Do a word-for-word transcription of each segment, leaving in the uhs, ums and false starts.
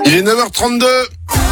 Il est neuf heures trente-deux.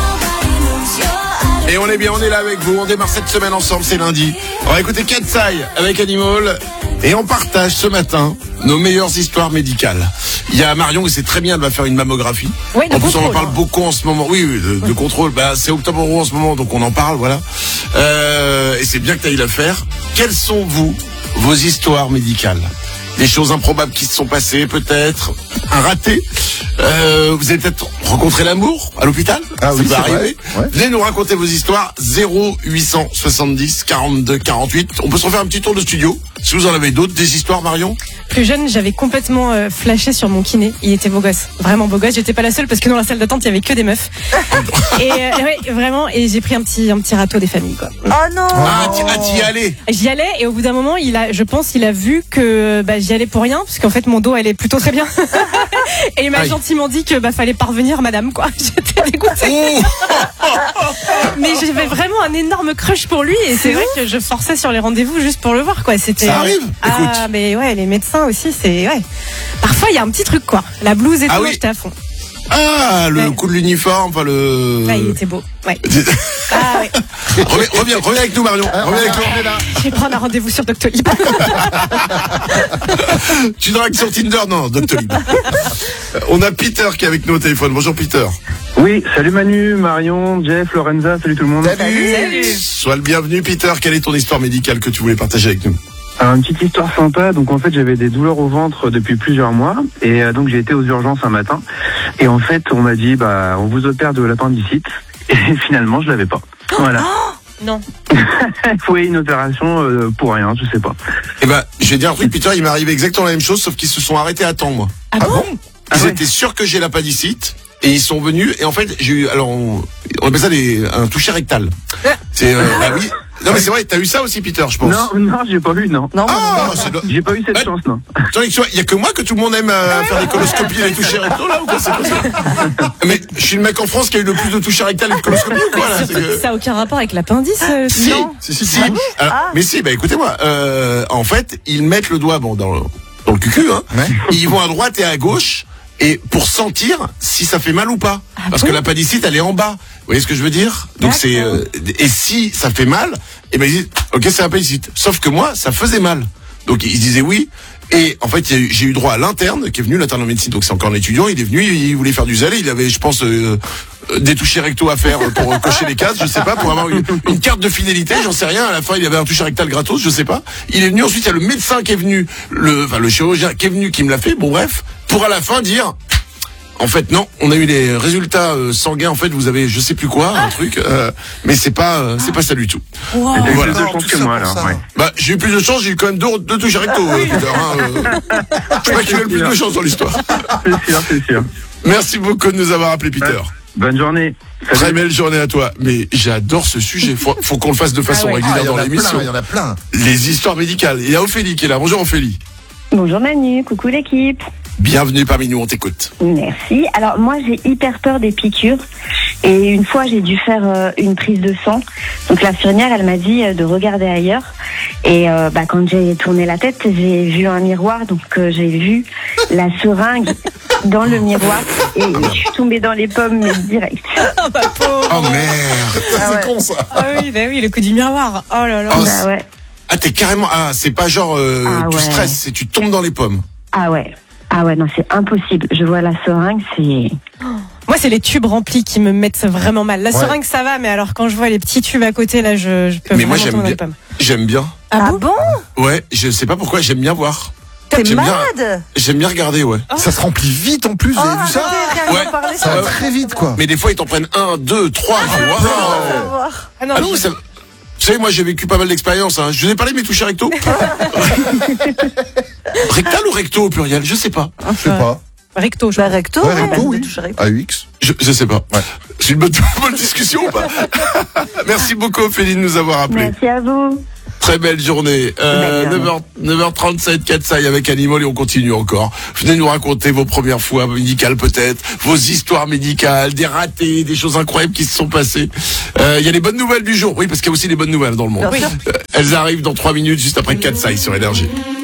Et on est bien, on est là avec vous. On démarre cette semaine ensemble, c'est lundi. On va écouter Katsai avec Animal. Et on partage ce matin nos meilleures histoires médicales. Il y a Marion, et c'est très bien, elle va faire une mammographie. Oui, de en plus, contrôle, on en parle hein. beaucoup en ce moment. Oui, oui, de, de contrôle. Bah, c'est Octobre Rose en ce moment, donc on en parle, voilà. Euh, et c'est bien que tu ailles la faire. Quelles sont, vous, vos histoires médicales? Des choses improbables qui se sont passées, peut-être. Un raté. Euh, vous avez peut-être rencontré l'amour à l'hôpital. Ah ça oui, peut c'est arriver. vrai. Ouais. Venez nous raconter vos histoires. zéro huit cent soixante-dix quarante-deux quarante-huit. On peut se refaire un petit tour de studio. Si vous en avez d'autres, des histoires, Marion? Plus jeune, j'avais complètement euh, flashé sur mon kiné. Il était beau gosse, vraiment beau gosse. J'étais pas la seule parce que dans la salle d'attente, il y avait que des meufs. et euh, ouais, vraiment, et j'ai pris un petit un petit râteau des familles, quoi. Oh non. Ah, t'y- ah, t'y allais. J'y allais et au bout d'un moment, il a, je pense, il a vu que bah, j'y allais pour rien parce qu'en fait mon dos allait plutôt très bien. Et il m'a Aïe. gentiment dit que bah fallait parvenir, madame, quoi. J'étais dégoûtée. Mais j'avais vraiment un énorme crush pour lui et c'est vrai que je forçais sur les rendez-vous juste pour le voir, quoi. C'était. Ça arrive. Écoute. Ah mais ouais, les médecins aussi, c'est ouais. Parfois il y a un petit truc, quoi. La blouse et Ah tout, oui. j'étais à fond. Ah, le Ouais. coup de l'uniforme, enfin le... Ouais, il était beau. Ouais. Ah ouais. reviens, reviens, reviens avec nous, Marion. Reviens avec nous. on est là. Je vais prendre un rendez-vous sur Doctolib. Tu dragues sur Tinder? Non, Doctolib. On a Peter qui est avec nous au téléphone. Bonjour, Peter. Oui, salut Manu, Marion, Jeff, Lorenza, salut tout le monde. Salut. Sois le bienvenu, Peter. Quelle est ton histoire médicale que tu voulais partager avec nous? Alors, une petite histoire sympa. Donc en fait, j'avais des douleurs au ventre depuis plusieurs mois et euh, donc j'ai été aux urgences un matin et en fait, on m'a dit bah on vous opère de l'appendicite et finalement, je l'avais pas. Voilà. Non. Il faut une opération euh, pour rien, je sais pas. Eh ben, je vais dire un truc, Peter. Il m'est arrivé exactement la même chose, sauf qu'ils se sont arrêtés à temps, moi. Ah bon? Ah Ils ouais. étaient sûrs que j'ai l'appendicite et ils sont venus et en fait j'ai eu, alors on, on appelle ça des, un toucher rectal. C'est euh, bah oui. Non mais c'est vrai, t'as eu ça aussi, Peter, je pense. Non, non, j'ai pas eu, non. Non, Ah, c'est le- J'ai pas eu cette Ouais. chance, non. Attendez, tu vois, il y a que moi que tout le monde aime euh, faire des coloscopies et les toucher rectaux là ou quoi? C'est quoi ça? Mais je suis le mec en France qui a eu le plus de toucher rectal et de coloscopies ou quoi là? C'est que- Ça a aucun rapport avec l'appendice, euh, Si, non? si, si, si. Alors, mais si, bah écoutez-moi, euh, en fait, ils mettent le doigt bon dans le, dans le cucu, hein. Ouais. Et ils vont à droite et à gauche et pour sentir si ça fait mal ou pas. Ah Parce bon que l'appendicite, elle est en bas. Vous voyez ce que je veux dire? Donc c'est euh, et si ça fait mal, et ben ils disent OK, c'est appendicite. Sauf que moi, ça faisait mal. Donc ils disaient oui. Et en fait, il y a eu- j'ai eu droit à l'interne qui est venu, l'interne en médecine. Donc c'est encore un étudiant. Il est venu, il voulait faire du zèle. Il avait, je pense, euh, euh, des touchés rectaux à faire pour euh, cocher les cases. Je sais pas, pour avoir une, une carte de fidélité. J'en sais rien. À la fin, il avait un toucher rectal gratos. Je sais pas. Il est venu. Ensuite, il y a le médecin qui est venu, le, enfin le chirurgien qui est venu, qui me l'a fait. Bon bref, pour à la fin dire. En fait, non, on a eu les résultats euh, sanguins. En fait, vous avez, je sais plus quoi, un truc, euh, mais c'est pas, euh, c'est pas ça du tout. Wow. J'ai eu Voilà. plus de Non, chance tout que ça moi, pour alors. ça. Ouais. Bah, j'ai eu plus de chance, j'ai eu quand même deux, deux touches recto, euh, Peter. Hein, euh. Je crois qu'il a eu le plus de chance dans l'histoire. C'est sûr, c'est sûr. Merci beaucoup de nous avoir appelé, Peter. Bonne journée. Salut. Très belle journée à toi. Mais j'adore ce sujet. Faut, faut qu'on le fasse de façon Ah ouais. régulière Ah, il y en dans a l'émission. plein, il y en a plein. Les histoires médicales. Il y a Ophélie qui est là. Bonjour Ophélie. Bonjour Manu, coucou l'équipe. Bienvenue parmi nous, on t'écoute. Merci. Alors moi j'ai hyper peur des piqûres et une fois j'ai dû faire euh, une prise de sang. Donc l'infirmière elle m'a dit euh, de regarder ailleurs et euh, bah, quand j'ai tourné la tête j'ai vu un miroir donc euh, j'ai vu la seringue dans le miroir et je suis tombée dans les pommes mais direct. Ah bah pauvre. Oh merde. Ça, Ah c'est ouais. con, ça. Ah oui, bah oui, le coup du miroir. Oh là là. Oh, Bah ouais. Ah, t'es carrément, ah, c'est pas genre, euh, Ah tu ouais. stresses, c'est tu tombes dans les pommes. Ah ouais. Ah ouais non c'est impossible. Je vois la seringue c'est. Moi, c'est les tubes remplis qui me mettent vraiment mal. La Ouais. seringue, ça va, mais alors quand je vois les petits tubes à côté, là, je, je peux Mais moi, vraiment j'aime tomber dans les bien. pommes. J'aime bien. Ah, bon, Ouais, je sais pas pourquoi, j'aime bien voir. T'es J'aime bien, malade. j'aime bien regarder, ouais. Oh. Ça se remplit vite en plus, vous avez vu ça? Rien Ouais. d'en parler, Ça ça va va très vite, quoi. Mais des fois, ils t'en prennent un, deux, trois. je fais, waouh. savoir. Ah non, Ah non, je- ça- Vous savez, moi, j'ai vécu pas mal d'expériences. Hein. Je vous ai parlé de mes touchés rectaux. Rectal ou recto au pluriel, je sais pas. Je sais pas. recto, je Bah, crois. recto, Ouais, ouais, recto, bah, oui. touche recto. A U X. Je, je sais pas. Ouais. C'est une bonne, bonne discussion ou pas? Merci beaucoup, Ophélie, de nous avoir appelé. Merci à vous. Très belle journée. Euh, Belle journée. neuf heures, neuf heures trente-sept, Katsai avec Animal et on continue encore. Venez nous raconter vos premières fois médicales peut-être, vos histoires médicales, des ratés, des choses incroyables qui se sont passées. Euh, Il y a les bonnes nouvelles du jour. Oui, parce qu'il y a aussi des bonnes nouvelles dans le monde. Bien sûr. Euh, elles arrivent dans trois minutes juste après Katsai sur Énergie.